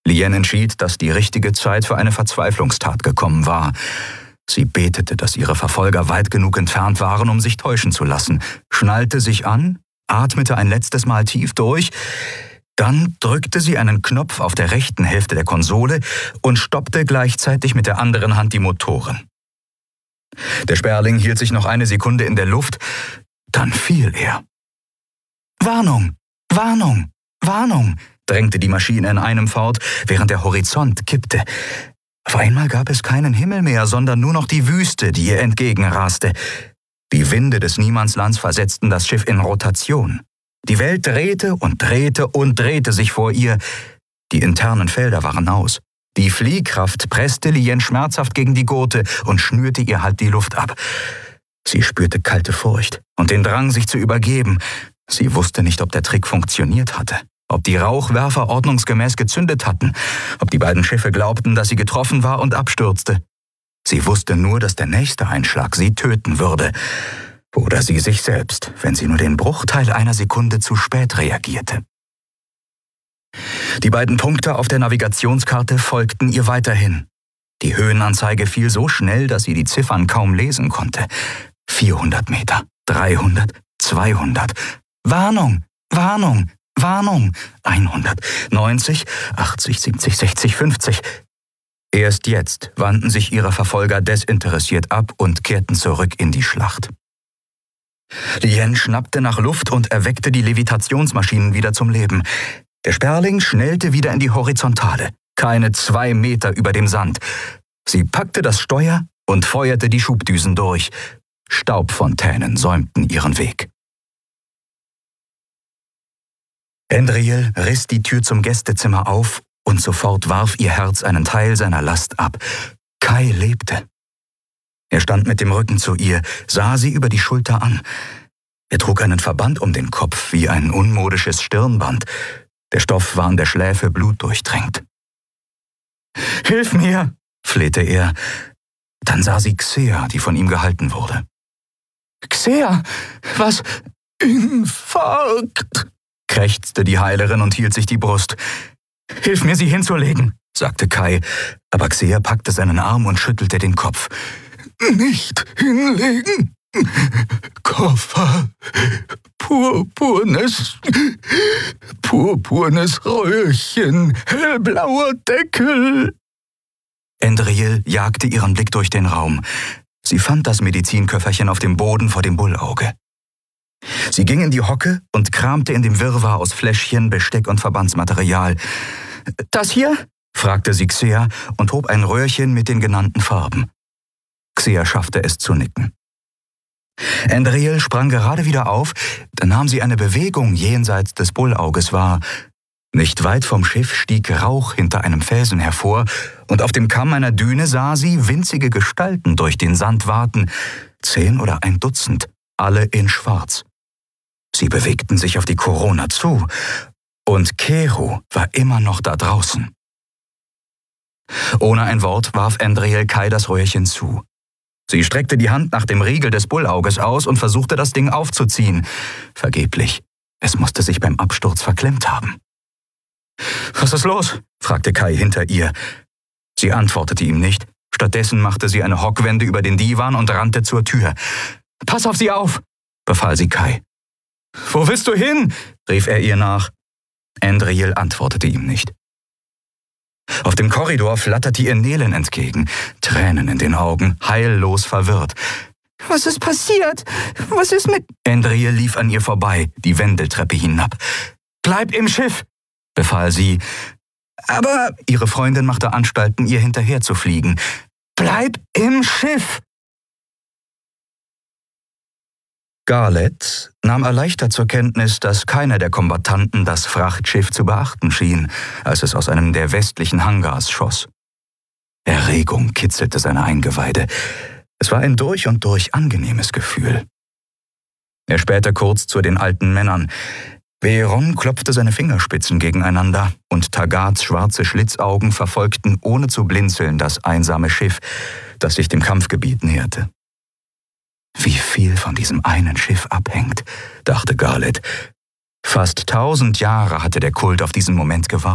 Lien entschied, dass die richtige Zeit für eine Verzweiflungstat gekommen war. Sie betete, dass ihre Verfolger weit genug entfernt waren, um sich täuschen zu lassen, schnallte sich an, atmete ein letztes Mal tief durch, dann drückte sie einen Knopf auf der rechten Hälfte der Konsole und stoppte gleichzeitig mit der anderen Hand die Motoren. Der Sperling hielt sich noch eine Sekunde in der Luft, dann fiel er. »Warnung! Warnung! Warnung!« drängte die Maschine in einem fort, während der Horizont kippte. Auf einmal gab es keinen Himmel mehr, sondern nur noch die Wüste, die ihr entgegenraste. Die Winde des Niemandslands versetzten das Schiff in Rotation. Die Welt drehte und drehte und drehte sich vor ihr. Die internen Felder waren aus. Die Fliehkraft presste Lien schmerzhaft gegen die Gurte und schnürte ihr halb die Luft ab. Sie spürte kalte Furcht und den Drang, sich zu übergeben. Sie wusste nicht, ob der Trick funktioniert hatte, ob die Rauchwerfer ordnungsgemäß gezündet hatten, ob die beiden Schiffe glaubten, dass sie getroffen war und abstürzte. Sie wusste nur, dass der nächste Einschlag sie töten würde. Oder sie sich selbst, wenn sie nur den Bruchteil einer Sekunde zu spät reagierte. Die beiden Punkte auf der Navigationskarte folgten ihr weiterhin. Die Höhenanzeige fiel so schnell, dass sie die Ziffern kaum lesen konnte. 400 Meter, 300, 200. Warnung, Warnung, Warnung. 100, 90, 80, 70, 60, 50. Erst jetzt wandten sich ihre Verfolger desinteressiert ab und kehrten zurück in die Schlacht. Lien schnappte nach Luft und erweckte die Levitationsmaschinen wieder zum Leben. Der Sperling schnellte wieder in die Horizontale, keine 2 Meter über dem Sand. Sie packte das Steuer und feuerte die Schubdüsen durch. Staubfontänen säumten ihren Weg. Endriyel riss die Tür zum Gästezimmer auf und sofort warf ihr Herz einen Teil seiner Last ab. Kai lebte. Er stand mit dem Rücken zu ihr, sah sie über die Schulter an. Er trug einen Verband um den Kopf wie ein unmodisches Stirnband. Der Stoff war an der Schläfe blutdurchtränkt. »Hilf mir«, flehte er. Dann sah sie Xea, die von ihm gehalten wurde. »Xea, was? Infarkt«, krächzte die Heilerin und hielt sich die Brust. »Hilf mir, sie hinzulegen«, sagte Kai, aber Xea packte seinen Arm und schüttelte den Kopf. »Nicht hinlegen. Koffer. Purpurnes Röhrchen. Hellblauer Deckel.« Endriyel jagte ihren Blick durch den Raum. Sie fand das Medizinköfferchen auf dem Boden vor dem Bullauge. Sie ging in die Hocke und kramte in dem Wirrwarr aus Fläschchen, Besteck und Verbandsmaterial. »Das hier?« fragte sie Xea und hob ein Röhrchen mit den genannten Farben. Xea schaffte es zu nicken. Endriyel sprang gerade wieder auf, da nahm sie eine Bewegung jenseits des Bullauges wahr. Nicht weit vom Schiff stieg Rauch hinter einem Felsen hervor, und auf dem Kamm einer Düne sah sie winzige Gestalten durch den Sand waten, 10 oder ein Dutzend, alle in Schwarz. Sie bewegten sich auf die Corona zu, und Keru war immer noch da draußen. Ohne ein Wort warf Endriyel Kai das Röhrchen zu. Sie streckte die Hand nach dem Riegel des Bullauges aus und versuchte, das Ding aufzuziehen. Vergeblich. Es musste sich beim Absturz verklemmt haben. »Was ist los?« fragte Kai hinter ihr. Sie antwortete ihm nicht. Stattdessen machte sie eine Hockwende über den Divan und rannte zur Tür. »Pass auf sie auf«, befahl sie Kai. »Wo willst du hin?« rief er ihr nach. Endriyel antwortete ihm nicht. Auf dem Korridor flatterte ihr Nelen entgegen, Tränen in den Augen, heillos verwirrt. »Was ist passiert? Was ist mit...« Endriyel lief an ihr vorbei, die Wendeltreppe hinab. »Bleib im Schiff«, befahl sie. Aber ihre Freundin machte Anstalten, ihr hinterher zu fliegen. »Bleib im Schiff!« Garlet nahm erleichtert zur Kenntnis, dass keiner der Kombattanten das Frachtschiff zu beachten schien, als es aus einem der westlichen Hangars schoss. Erregung kitzelte seine Eingeweide. Es war ein durch und durch angenehmes Gefühl. Er spähte kurz zu den alten Männern. Beron klopfte seine Fingerspitzen gegeneinander, und Tagats schwarze Schlitzaugen verfolgten ohne zu blinzeln das einsame Schiff, das sich dem Kampfgebiet näherte. Wie viel von diesem einen Schiff abhängt, dachte Garlet. Fast 1000 Jahre hatte der Kult auf diesen Moment gewartet.